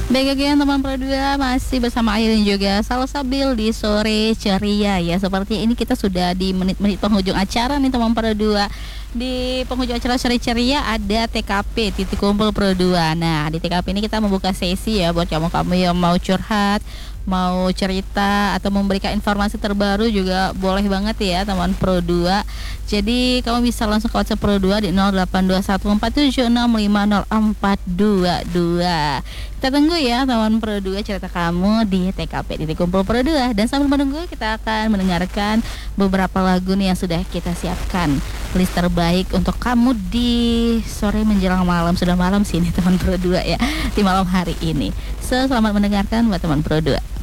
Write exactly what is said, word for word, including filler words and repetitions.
Baik, oke teman Pro dua, masih bersama Ayu dan juga Salsabil di sore ceria ya. Seperti ini kita sudah di menit-menit penghujung acara nih teman Pro dua. Di penghujung acara sore ceria ada T K P, titik kumpul Pro dua. Nah, di T K P ini kita membuka sesi ya buat kamu-kamu yang mau curhat, mau cerita atau memberikan informasi terbaru juga boleh banget ya teman Pro dua. Jadi kamu bisa langsung ke WhatsApp Pro dua di nol delapan dua satu empat tujuh enam lima nol empat dua dua. Kita tunggu ya teman Pro dua cerita kamu di T K P titik kumpul Pro dua. Dan sambil menunggu kita akan mendengarkan beberapa lagu nih yang sudah kita siapkan, list terbaik untuk kamu di sore menjelang malam. Sudah malam sini teman Pro dua ya, di malam hari ini. So, selamat mendengarkan buat teman Pro dua.